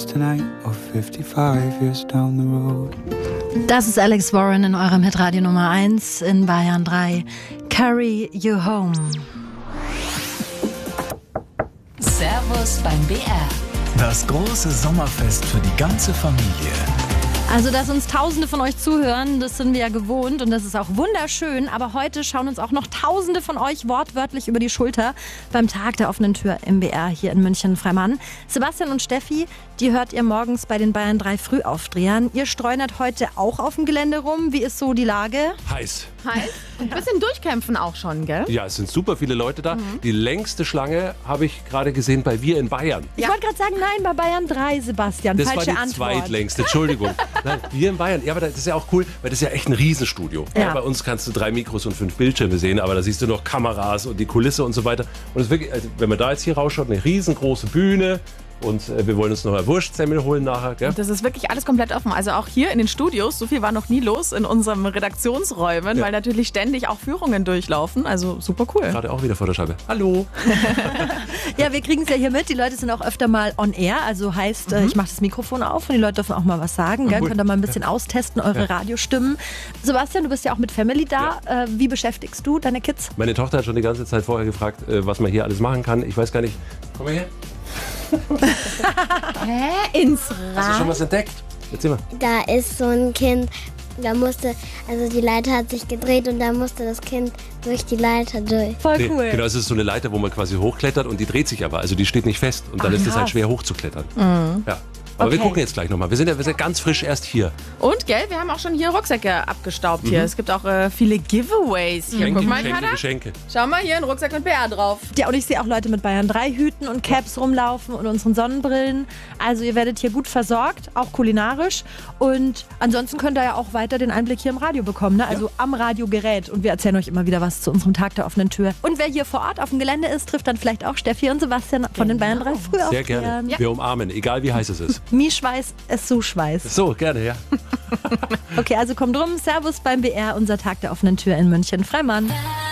us tonight or 55 years down the road. Das ist Alex Warren in eurem Hitradio Nummer 1 in Bayern 3. Carry You Home. Servus beim BR. Das große Sommerfest für die ganze Familie. Also, dass uns Tausende von euch zuhören, das sind wir ja gewohnt und das ist auch wunderschön. Aber heute schauen uns auch noch Tausende von euch wortwörtlich über die Schulter beim Tag der offenen Tür im BR hier in München-Freimann. Sebastian und Steffi, die hört ihr morgens bei den Bayern 3 Frühaufdrehern. Ihr streunert heute auch auf dem Gelände rum. Wie ist so die Lage? Heiß. Ein bisschen durchkämpfen auch schon, gell? Ja, es sind super viele Leute da. Die längste Schlange habe ich gerade gesehen bei Wir in Bayern. Ich wollte gerade sagen, nein, bei Bayern 3, Sebastian. Das Falsche war die Antwort. zweitlängste, Entschuldigung. Nein, Wir in Bayern. Ja, aber das ist ja auch cool, weil das ist ja echt ein Riesenstudio. Ja. Ja, bei uns kannst du 3 Mikros und 5 Bildschirme sehen, aber da siehst du noch Kameras und die Kulisse und so weiter. Und es ist wirklich, also wenn man da jetzt hier rausschaut, eine riesengroße Bühne. Und wir wollen uns noch mal Wurstsemmel holen nachher, gell? Das ist wirklich alles komplett offen. Also auch hier in den Studios, so viel war noch nie los in unseren Redaktionsräumen, weil natürlich ständig auch Führungen durchlaufen. Also super cool. Gerade auch wieder vor der Scheibe. Hallo. Ja, wir kriegen es ja hier mit. Die Leute sind auch öfter mal on air. Also heißt, ich mache das Mikrofon auf und die Leute dürfen auch mal was sagen. Gell? cool. Könnt ihr mal ein bisschen austesten, eure Radiostimmen. Sebastian, du bist ja auch mit Family da. Wie beschäftigst du deine Kids? Meine Tochter hat schon die ganze Zeit vorher gefragt, was man hier alles machen kann. Ich weiß gar nicht. Komm mal her. Ins Hast du schon was entdeckt? Erzähl mal. Da ist so ein Kind, die Leiter hat sich gedreht und da musste das Kind durch die Leiter durch. Voll cool. Genau, es ist so eine Leiter, wo man quasi hochklettert und die dreht sich aber. Also die steht nicht fest und dann ist es halt schwer hochzuklettern. Ja. Aber wir Okay. gucken jetzt gleich nochmal. Wir sind ja ganz frisch erst hier. Und, gell, wir haben auch schon hier Rucksäcke abgestaubt hier. Es gibt auch viele Giveaways hier. Guck mal, Kader. Geschenke. Schau mal, hier ein Rucksack mit BR drauf. Ja, und ich sehe auch Leute mit Bayern 3 Hüten und Caps rumlaufen und unseren Sonnenbrillen. Also ihr werdet hier gut versorgt, auch kulinarisch. Und ansonsten könnt ihr ja auch weiter den Einblick hier im Radio bekommen, ne? Also am Radiogerät. Und wir erzählen euch immer wieder was zu unserem Tag der offenen Tür. Und wer hier vor Ort auf dem Gelände ist, trifft dann vielleicht auch Steffi und Sebastian von den Bayern 3 Frühaufdrehern. Sehr gerne. Wir umarmen, egal wie heiß es ist. Mi-Schweiß, es so-Schweiß. So, gerne, ja. Okay, also kommt rum. Servus beim BR, unser Tag der offenen Tür in München-Freimann.